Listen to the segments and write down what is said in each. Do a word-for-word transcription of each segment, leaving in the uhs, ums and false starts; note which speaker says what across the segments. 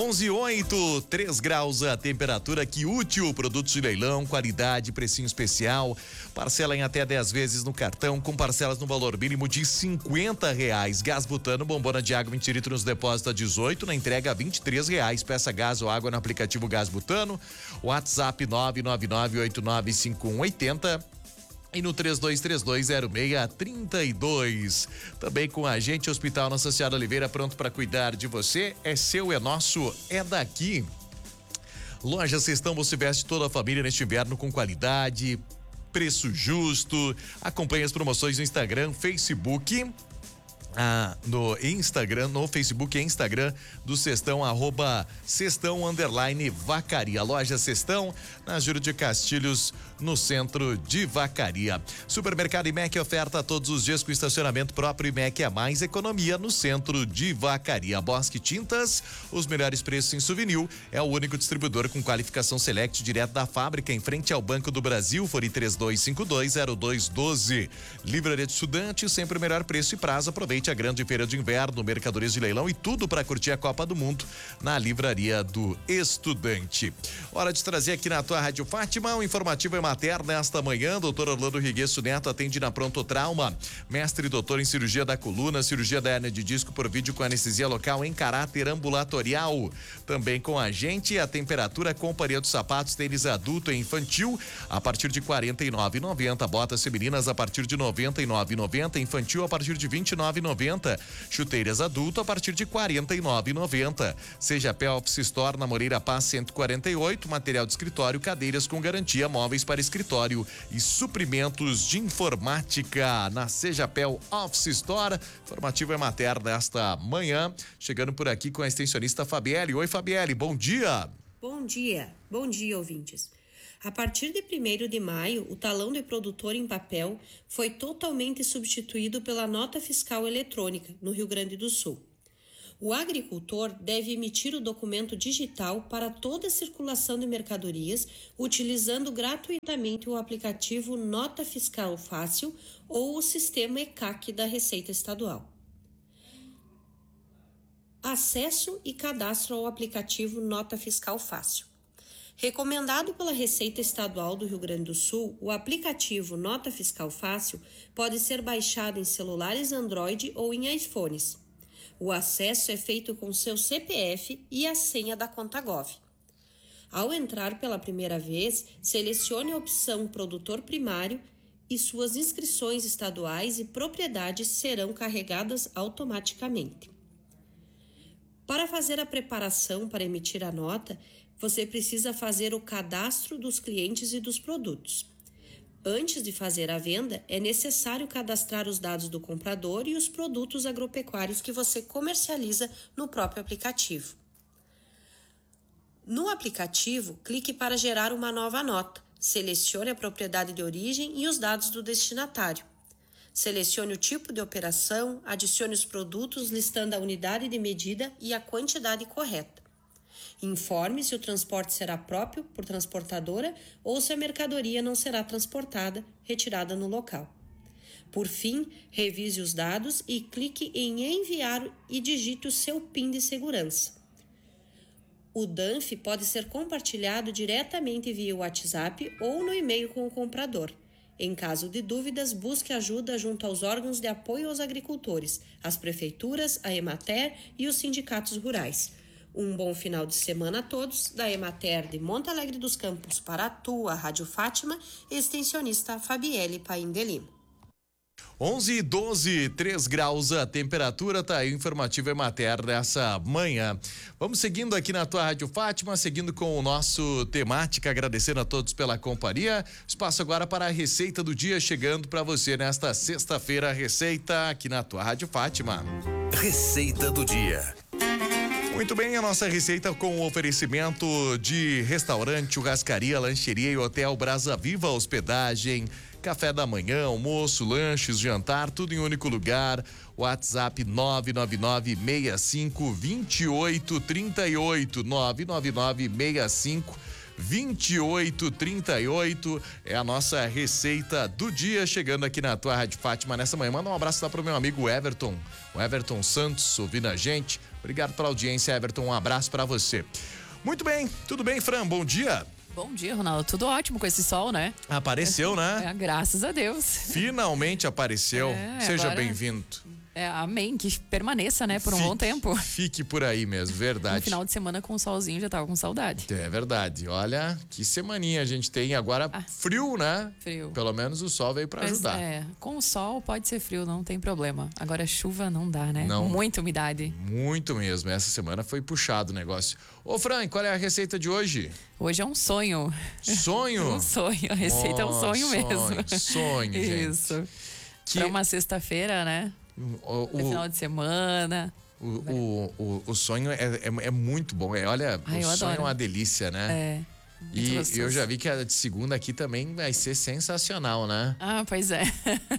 Speaker 1: onze e oito, três graus a temperatura. Que útil, produtos de leilão, qualidade, precinho especial, parcela em até dez vezes no cartão, com parcelas no valor mínimo de cinquenta reais. Gás butano, bombona de água vinte litros, depósito a dezoito, na entrega a vinte e três reais. Peça gás ou água no aplicativo Gás Butano. WhatsApp nove nove nove oito nove cinco um oito zero. E no três dois três dois zero seis três dois. Também com a gente, Hospital Nossa Senhora Oliveira, pronto para cuidar de você. É seu, é nosso, é daqui. Loja Cestão, você veste toda a família neste inverno com qualidade, preço justo. Acompanhe as promoções no Instagram, Facebook. Ah, no Instagram, no Facebook e Instagram do Cestão, arroba Cestão underline Vacaria. Loja Cestão, na Júlio de Castilhos, no centro de Vacaria. Supermercado Imec oferta todos os dias com estacionamento próprio. Imec é mais economia no centro de Vacaria. Bosque Tintas, os melhores preços em souvenir. É o único distribuidor com qualificação Select direto da fábrica, em frente ao Banco do Brasil. Fone três dois cinco dois zero dois um dois. Livraria de Estudante, sempre o melhor preço e prazo. Aproveite a grande feira de inverno, mercadorias de leilão e tudo para curtir a Copa do Mundo na Livraria do Estudante. Hora de trazer aqui na tua Rádio Fátima o informativo é materno nesta manhã. Doutor Orlando Riguesso Neto atende na Pronto Trauma, mestre e doutor em cirurgia da coluna, cirurgia da hérnia de disco por vídeo com anestesia local em caráter ambulatorial. Também com a gente a temperatura, companhia dos sapatos, tênis adulto e infantil a partir de quarenta e nove reais e noventa centavos, botas femininas a partir de noventa e nove reais e noventa centavos, infantil a partir de vinte e nove reais e noventa centavos, chuteiras adulto a partir de quarenta e nove reais e noventa centavos. Seja Pé Office Store na Moreira Paz cento e quarenta e oito, material de escritório, cadeiras com garantia, móveis para escritório e suprimentos de informática na Sejapel Office Store. Informativo é materno esta manhã, chegando por aqui com a extensionista Fabielle. Oi, Fabielle, bom dia.
Speaker 2: Bom dia, bom dia, ouvintes. A partir de primeiro de maio, o talão de produtor em papel foi totalmente substituído pela nota fiscal eletrônica no Rio Grande do Sul. O agricultor deve emitir o documento digital para toda a circulação de mercadorias, utilizando gratuitamente o aplicativo Nota Fiscal Fácil ou o sistema E C A C da Receita Estadual. Acesso e cadastro ao aplicativo Nota Fiscal Fácil. Recomendado pela Receita Estadual do Rio Grande do Sul, o aplicativo Nota Fiscal Fácil pode ser baixado em celulares Android ou em iPhones. O acesso é feito com seu C P F e a senha da conta Gov. Ao entrar pela primeira vez, selecione a opção Produtor Primário e suas inscrições estaduais e propriedades serão carregadas automaticamente. Para fazer a preparação para emitir a nota, você precisa fazer o cadastro dos clientes e dos produtos. Antes de fazer a venda, é necessário cadastrar os dados do comprador e os produtos agropecuários que você comercializa no próprio aplicativo. No aplicativo, clique para gerar uma nova nota. Selecione a propriedade de origem e os dados do destinatário. Selecione o tipo de operação, adicione os produtos listando a unidade de medida e a quantidade correta. Informe se o transporte será próprio por transportadora ou se a mercadoria não será transportada, retirada no local. Por fim, revise os dados e clique em enviar e digite o seu PIN de segurança. O D A N F pode ser compartilhado diretamente via WhatsApp ou no e-mail com o comprador. Em caso de dúvidas, busque ajuda junto aos órgãos de apoio aos agricultores, as prefeituras, a Emater e os sindicatos rurais. Um bom final de semana a todos, da Emater de Monte Alegre dos Campos para a tua Rádio Fátima, extensionista Fabielle Paim de Lima.
Speaker 1: onze e doze, três graus a temperatura, tá aí o informativo Emater dessa manhã. Vamos seguindo aqui na tua Rádio Fátima, seguindo com o nosso temática, agradecendo a todos pela companhia. Espaço agora para a receita do dia, chegando para você nesta sexta-feira, receita aqui na tua Rádio Fátima.
Speaker 3: Receita do dia.
Speaker 1: Muito bem, a nossa receita com o oferecimento de restaurante, churrascaria, lancheria e hotel Brasa Viva, hospedagem, café da manhã, almoço, lanches, jantar, tudo em um único lugar. WhatsApp nove nove nove seis cinco dois oito três oito, nove nove nove seis cinco dois oito três oito é a nossa receita do dia, chegando aqui na tua Rádio Fátima nessa manhã. Manda um abraço lá pro meu amigo Everton, o Everton Santos, ouvindo a gente. Obrigado pela audiência, Everton. Um abraço para você. Muito bem, tudo bem, Fran? Bom dia.
Speaker 4: Bom dia, Ronaldo. Tudo ótimo com esse sol, né?
Speaker 1: Apareceu, né?
Speaker 4: É, graças a Deus.
Speaker 1: Finalmente apareceu.
Speaker 4: É,
Speaker 1: Seja
Speaker 4: agora...
Speaker 1: bem-vindo.
Speaker 4: É, amém, que permaneça, né, por um
Speaker 1: fique,
Speaker 4: bom tempo.
Speaker 1: Fique por aí mesmo, verdade.
Speaker 4: No final de semana com o solzinho já tava com saudade.
Speaker 1: É verdade. Olha, que semaninha a gente tem agora. Ah, frio, né?
Speaker 4: Frio.
Speaker 1: Pelo menos o sol veio para ajudar.
Speaker 4: É, com o sol pode ser frio, não tem problema. Agora chuva não dá, né?
Speaker 1: Não.
Speaker 4: Muita umidade.
Speaker 1: Muito mesmo. Essa semana foi puxado o negócio. Ô, Fran, qual é a receita de hoje?
Speaker 4: Hoje é um sonho.
Speaker 1: Sonho?
Speaker 4: Um sonho. A receita oh, é um sonho, sonho mesmo.
Speaker 1: Sonho, gente.
Speaker 4: Isso.
Speaker 1: Que...
Speaker 4: Pra uma sexta-feira, né?
Speaker 1: O, o,
Speaker 4: é final de semana.
Speaker 1: O, o, o, o sonho é, é, é muito bom. É, olha,
Speaker 4: Ai,
Speaker 1: o sonho
Speaker 4: adoro.
Speaker 1: é uma delícia, né?
Speaker 4: É.
Speaker 1: E eu já vi que a de segunda aqui também vai ser sensacional, né?
Speaker 4: Ah, pois é.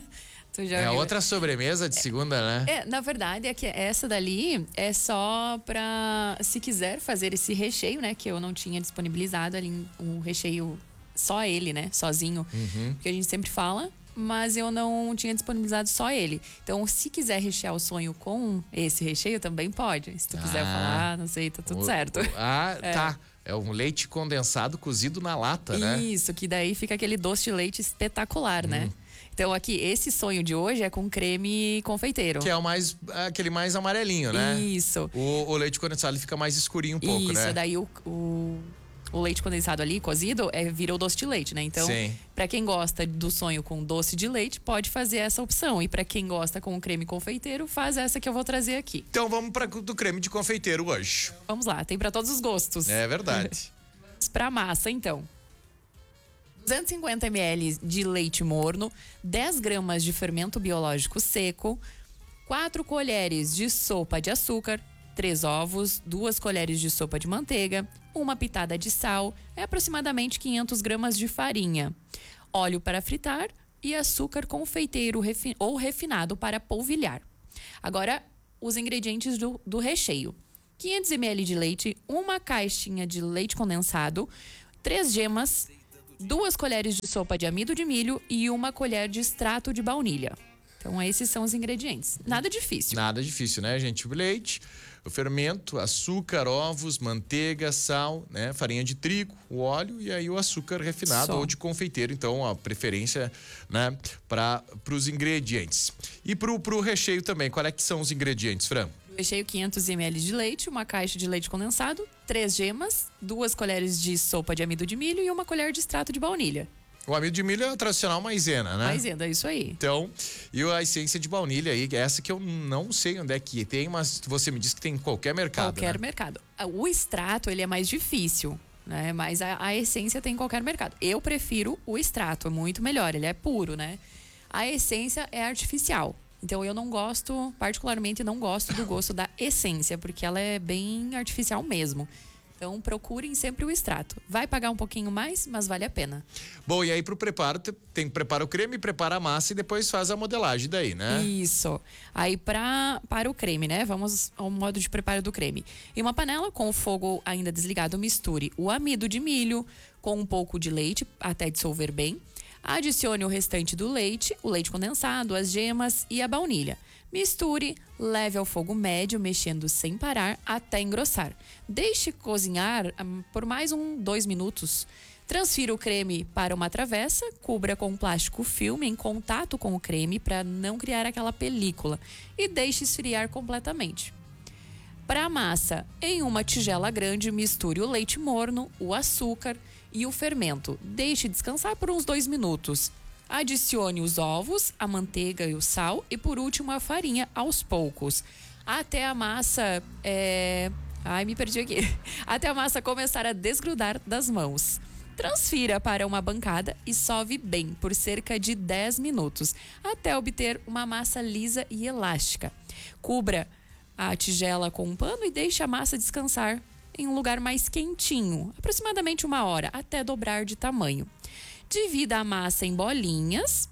Speaker 4: Tu já
Speaker 1: é
Speaker 4: viu?
Speaker 1: outra sobremesa de segunda, né?
Speaker 4: É, na verdade, é que essa dali é só pra, se quiser fazer esse recheio, né? Que eu não tinha disponibilizado ali, o recheio, só ele, né? Sozinho.
Speaker 1: Uhum.
Speaker 4: Que a gente sempre fala. Mas eu não tinha disponibilizado só ele. Então, se quiser rechear o sonho com esse recheio, também pode. Se tu ah, quiser falar, não sei, tá tudo
Speaker 1: o,
Speaker 4: certo.
Speaker 1: O, ah, é. tá. É um leite condensado cozido na lata, né?
Speaker 4: Isso, que daí fica aquele doce de leite espetacular, hum. né? Então, aqui, esse sonho de hoje é com creme confeiteiro.
Speaker 1: Que é o mais, aquele mais amarelinho, né?
Speaker 4: Isso.
Speaker 1: O, o leite condensado ele fica mais escurinho um pouco,
Speaker 4: Isso,
Speaker 1: né?
Speaker 4: Isso, daí o... o... O leite condensado ali, cozido, é, vira o doce de leite, né? Então, para quem gosta do sonho com doce de leite, pode fazer essa opção. E para quem gosta com o creme confeiteiro, faz essa que eu vou trazer aqui.
Speaker 1: Então, vamos para do creme de confeiteiro hoje.
Speaker 4: Vamos lá, tem para todos os gostos.
Speaker 1: É verdade.
Speaker 4: Vamos pra massa, então. duzentos e cinquenta mililitros de leite morno, dez gramas de fermento biológico seco, quatro colheres de sopa de açúcar, três ovos, duas colheres de sopa de manteiga, uma pitada de sal, é aproximadamente quinhentas gramas de farinha, óleo para fritar e açúcar confeiteiro refi- ou refinado para polvilhar. Agora, os ingredientes do, do recheio. quinhentos mililitros de leite, uma caixinha de leite condensado, três gemas, duas colheres de sopa de amido de milho e uma colher de extrato de baunilha. Então, esses são os ingredientes. Nada difícil.
Speaker 1: Nada difícil, né, gente? O leite, o fermento, açúcar, ovos, manteiga, sal, né? Farinha de trigo, o óleo e aí o açúcar refinado Só. ou de confeiteiro. Então, a preferência, né, para os ingredientes. E pro, pro recheio também, qual é que são os ingredientes, Fran?
Speaker 4: Recheio quinhentos mililitros de leite, uma caixa de leite condensado, três gemas, duas colheres de sopa de amido de milho e uma colher de extrato de baunilha.
Speaker 1: O amido de milho é a tradicional maisena, né?
Speaker 4: Maisena, é isso aí.
Speaker 1: Então, e a essência de baunilha aí, essa que eu não sei onde é que tem, mas você me disse que tem em qualquer mercado,
Speaker 4: Qualquer
Speaker 1: né?
Speaker 4: mercado. O extrato, ele é mais difícil, né? Mas a, a essência tem em qualquer mercado. Eu prefiro o extrato, é muito melhor, ele é puro, né? A essência é artificial. Então, eu não gosto, particularmente não gosto do gosto da essência, porque ela é bem artificial mesmo. Então, procurem sempre o extrato. Vai pagar um pouquinho mais, mas vale a pena.
Speaker 1: Bom, e aí pro preparo, tem que preparar o creme, prepara a massa e depois faz a modelagem daí, né?
Speaker 4: Isso. Aí, pra, para o creme, né? Vamos ao modo de preparo do creme. Em uma panela com o fogo ainda desligado, misture o amido de milho com um pouco de leite até dissolver bem. Adicione o restante do leite, o leite condensado, as gemas e a baunilha. Misture, leve ao fogo médio, mexendo sem parar até engrossar. Deixe cozinhar um, por mais um dois minutos. Transfira o creme para uma travessa, cubra com plástico filme em contato com o creme para não criar aquela película e deixe esfriar completamente. Para a massa, em uma tigela grande, misture o leite morno, o açúcar e o fermento. Deixe descansar por uns dois minutos. Adicione os ovos, a manteiga e o sal e, por último, a farinha aos poucos. Até a massa... É... Ai, me perdi aqui. Até a massa começar a desgrudar das mãos. Transfira para uma bancada e sove bem por cerca de dez minutos, até obter uma massa lisa e elástica. Cubra a tigela com um pano e deixe a massa descansar em um lugar mais quentinho, aproximadamente uma hora, até dobrar de tamanho. Divida a massa em bolinhas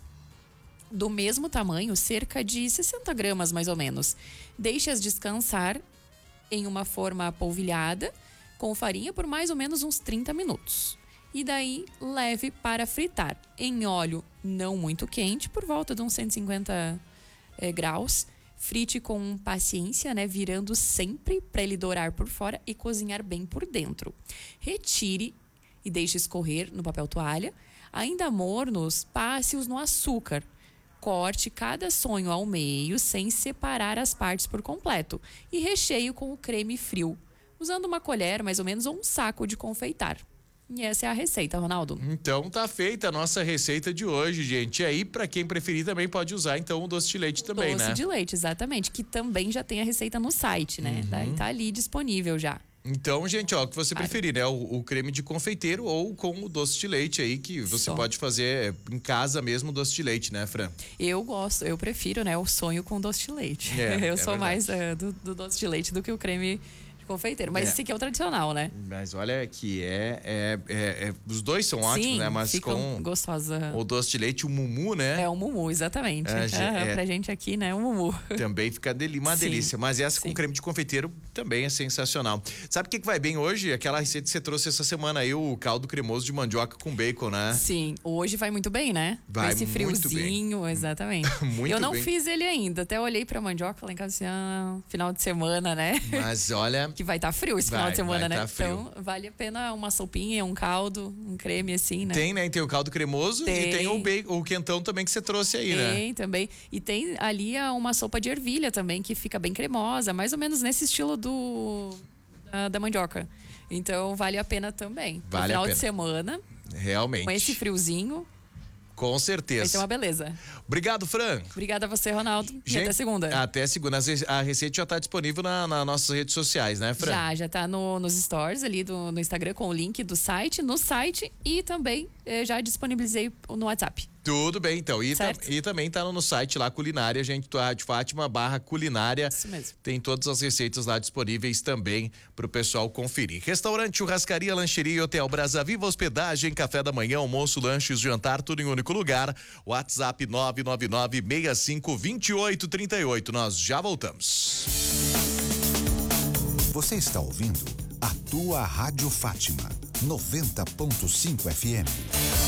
Speaker 4: do mesmo tamanho, cerca de sessenta gramas mais ou menos. Deixe-as descansar em uma forma polvilhada com farinha por mais ou menos uns trinta minutos. E daí leve para fritar em óleo não muito quente, por volta de uns cento e cinquenta eh, graus, Frite com paciência, né? Virando sempre para ele dourar por fora e cozinhar bem por dentro. Retire e deixe escorrer no papel toalha. Ainda mornos, passe-os no açúcar. Corte cada sonho ao meio sem separar as partes por completo. E recheie com o creme frio, usando uma colher, mais ou menos, ou um saco de confeitar. E essa é a receita, Ronaldo.
Speaker 1: Então tá feita a nossa receita de hoje, gente. E aí, pra quem preferir, também pode usar, então, o doce de leite também,
Speaker 4: doce
Speaker 1: né?
Speaker 4: Doce de leite, exatamente. Que também já tem a receita no site, né?
Speaker 1: Uhum.
Speaker 4: Daí tá ali disponível já.
Speaker 1: Então, gente, ó, o que você preferir, né? O, o creme de confeiteiro ou com o doce de leite aí, que você
Speaker 4: Só.
Speaker 1: pode fazer em casa mesmo, doce de leite, né, Fran?
Speaker 4: Eu gosto, eu prefiro, né? O sonho com doce de leite.
Speaker 1: É,
Speaker 4: eu
Speaker 1: é
Speaker 4: sou
Speaker 1: verdade.
Speaker 4: mais uh, do, do doce de leite do que o creme confeiteiro, mas
Speaker 1: É.
Speaker 4: esse aqui é o tradicional, né?
Speaker 1: Mas olha que é, é, é, é- os dois são ótimos,
Speaker 4: Sim,
Speaker 1: né? Mas
Speaker 4: ficam
Speaker 1: com
Speaker 4: gostosa.
Speaker 1: o doce de leite, o mumu, né?
Speaker 4: É o mumu, exatamente.
Speaker 1: É, ge-
Speaker 4: Aham,
Speaker 1: é.
Speaker 4: Pra gente aqui, né? O mumu.
Speaker 1: Também fica deli uma
Speaker 4: Sim,
Speaker 1: delícia. Mas essa com
Speaker 4: sim.
Speaker 1: creme de confeiteiro também é sensacional. Sabe o que, que vai bem hoje? Aquela receita que você trouxe essa semana aí, o caldo cremoso de mandioca com bacon, né?
Speaker 4: Sim, hoje vai muito bem, né?
Speaker 1: Vai
Speaker 4: Com esse
Speaker 1: muito
Speaker 4: friozinho, exatamente.
Speaker 1: Muito
Speaker 4: eu não
Speaker 1: bem.
Speaker 4: fiz ele ainda, até olhei pra mandioca e falei, assim, ah, final de semana, né?
Speaker 1: Mas olha,
Speaker 4: Que vai estar frio esse
Speaker 1: Vai,
Speaker 4: final de semana,
Speaker 1: vai
Speaker 4: né?
Speaker 1: tá frio.
Speaker 4: Então, vale a pena uma sopinha, um caldo, um creme assim, né?
Speaker 1: tem, né? Tem o caldo cremoso
Speaker 4: Tem.
Speaker 1: e tem o, bacon, o quentão também que você trouxe aí, né?
Speaker 4: Tem também. E tem ali ah, uma sopa de ervilha também, que fica bem cremosa, mais ou menos nesse estilo do da, da mandioca. Então, vale a pena também. No
Speaker 1: Vale a
Speaker 4: final
Speaker 1: pena.
Speaker 4: de semana,
Speaker 1: Realmente.
Speaker 4: com esse friozinho,
Speaker 1: Com
Speaker 4: vai ser
Speaker 1: certeza.
Speaker 4: uma beleza.
Speaker 1: Obrigado, Fran.
Speaker 4: Obrigada a você, Ronaldo. e
Speaker 1: Gente,
Speaker 4: até segunda.
Speaker 1: Até segunda. A receita já está disponível na, nas nossas redes sociais, né, Fran?
Speaker 4: Já, já tá no, nos stories ali do, no Instagram com o link do site, no site e também eh, já disponibilizei no WhatsApp.
Speaker 1: Tudo bem, então. E, tam-
Speaker 4: Certo.
Speaker 1: e também tá no site lá, culinária, gente, do Rádio Fátima, barra culinária.
Speaker 4: Isso mesmo.
Speaker 1: Tem todas as receitas lá disponíveis também pro pessoal conferir. Restaurante, churrascaria, lancheria e hotel Brasa Viva, hospedagem, café da manhã, almoço, lanches, jantar, tudo em um único lugar. WhatsApp nove nove nove, seis cinco, dois oito três oito. Nós já voltamos.
Speaker 3: Você está ouvindo a tua Rádio Fátima, noventa ponto cinco F M.